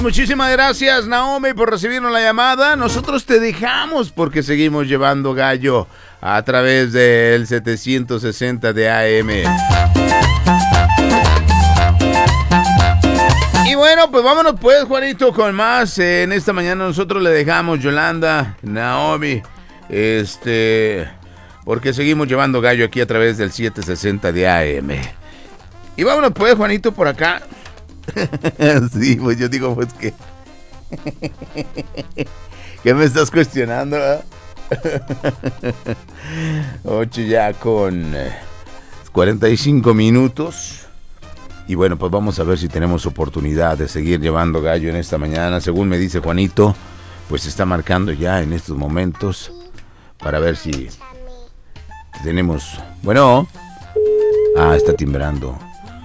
Muchísimas gracias, Naomi, por recibirnos la llamada. Nosotros te dejamos porque seguimos llevando gallo a través del 760 de AM. Y bueno, pues vámonos pues, Juanito, con más. En esta mañana nosotros le dejamos, Yolanda, Naomi, porque seguimos llevando gallo aquí a través del 760 de AM. Y vámonos pues, Juanito, por acá. Sí, pues yo digo, pues que... ¿Qué me estás cuestionando? 8 ya con 45 minutos. Y bueno, pues vamos a ver si tenemos oportunidad de seguir llevando gallo en esta mañana. Según me dice Juanito, pues está marcando ya en estos momentos para ver si tenemos... Bueno. Está timbrando.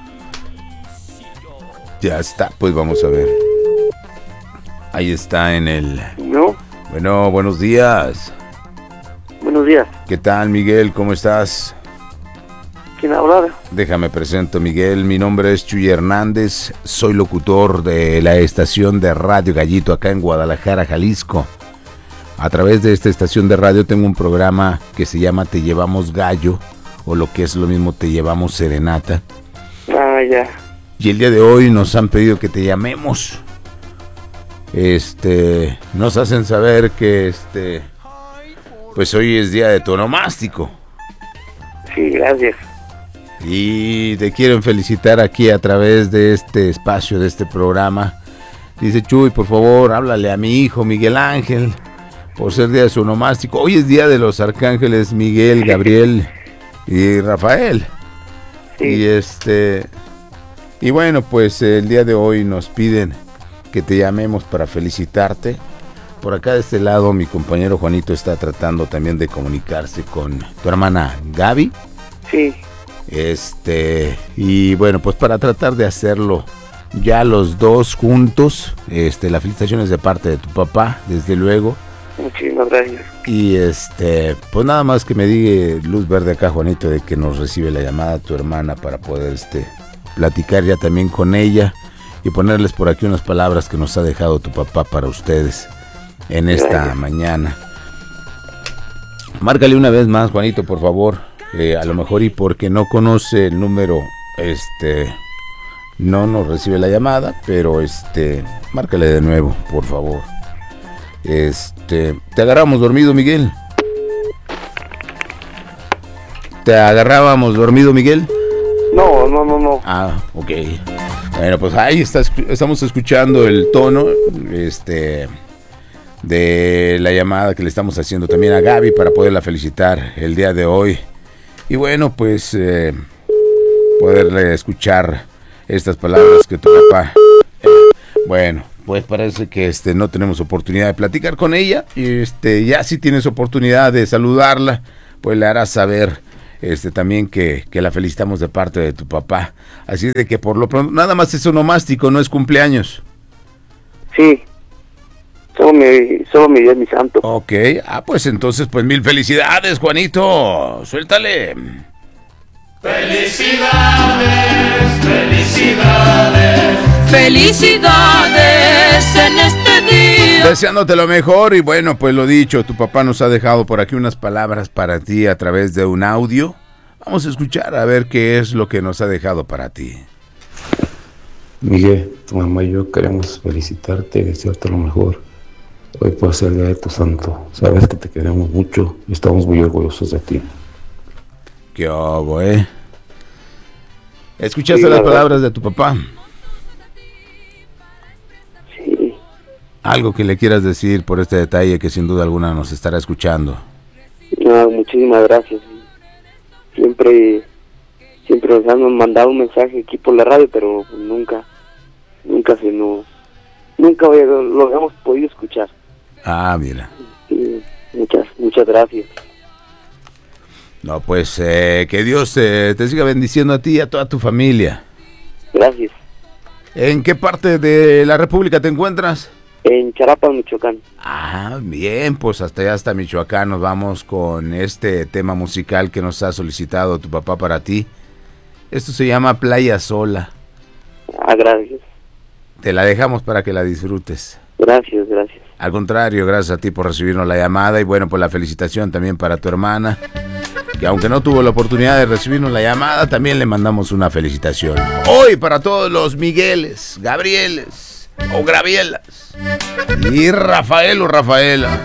Ya está, pues vamos a ver. Ahí está en el... ¿No? Bueno, buenos días. Buenos días. ¿Qué tal, Miguel? ¿Cómo estás? ¿Quién habla? Déjame presento, Miguel. Mi nombre es Chuy Hernández. Soy locutor de la estación de Radio Gallito acá en Guadalajara, Jalisco. A través de esta estación de radio tengo un programa que se llama Te Llevamos Gallo, o lo que es lo mismo, Te Llevamos Serenata. Ya. Y el día de hoy nos han pedido que te llamemos. Nos hacen saber que pues hoy es día de tu onomástico. Sí, gracias. Y te quieren felicitar aquí a través de este espacio, de este programa. Dice Chuy, por favor, háblale a mi hijo Miguel Ángel por ser día de su onomástico. Hoy es día de los arcángeles Miguel, Gabriel y Rafael. Sí. Y bueno, pues el día de hoy nos piden que te llamemos para felicitarte. Por acá de este lado mi compañero Juanito está tratando también de comunicarse con tu hermana Gaby. Sí. Y bueno, pues para tratar de hacerlo ya los dos juntos, la felicitación es de parte de tu papá, desde luego. Muchísimas gracias. Y pues nada más que me diga luz verde acá, Juanito, de que nos recibe la llamada tu hermana para poder platicar ya también con ella y ponerles por aquí unas palabras que nos ha dejado tu papá para ustedes en esta mañana. Márcale una vez más, Juanito, por favor. A lo mejor y porque no conoce el número, no nos recibe la llamada, pero márcale de nuevo, por favor. ¿Te agarramos dormido, Miguel? ¿Te agarrábamos dormido, Miguel? No. Ok. Bueno, pues ahí estamos escuchando el tono, de la llamada que le estamos haciendo también a Gaby para poderla felicitar el día de hoy. Y bueno, pues poderle escuchar estas palabras que tu papá... bueno, pues parece que no tenemos oportunidad de platicar con ella. Y ya si tienes oportunidad de saludarla, pues le harás saber también que la felicitamos de parte de tu papá. Así de que por lo pronto, nada más es onomástico, no es cumpleaños. Sí. Solo mi día es mi santo. Ok, pues entonces, pues mil felicidades, Juanito. Suéltale. Felicidades, felicidades, felicidades en este día. Deseándote lo mejor y bueno, pues lo dicho, tu papá nos ha dejado por aquí unas palabras para ti a través de un audio. Vamos a escuchar a ver qué es lo que nos ha dejado para ti. Miguel, tu mamá y yo queremos felicitarte y desearte lo mejor. Hoy por ser día de tu santo. Sabes que te queremos mucho y estamos muy orgullosos de ti. ¿Qué hago, ¿Escuchaste las palabras de tu papá? Sí. Algo que le quieras decir por este detalle que sin duda alguna nos estará escuchando. No, muchísimas gracias. Siempre nos han mandado un mensaje aquí por la radio, pero nunca lo hemos podido escuchar. Mira. Sí, muchas gracias. No, pues que Dios te siga bendiciendo a ti y a toda tu familia. Gracias. ¿En qué parte de la República te encuentras? En Charapa, Michoacán. Bien, pues hasta allá, hasta Michoacán, nos vamos con este tema musical que nos ha solicitado tu papá para ti. Esto se llama Playa Sola. Gracias. te la dejamos para que la disfrutes. Gracias, gracias. Al contrario, gracias a ti por recibirnos la llamada y bueno, pues la felicitación también para tu hermana, que aunque no tuvo la oportunidad de recibirnos la llamada, también le mandamos una felicitación. Hoy para todos los Migueles, Gabrieles o Gravielas y Rafael o Rafaela.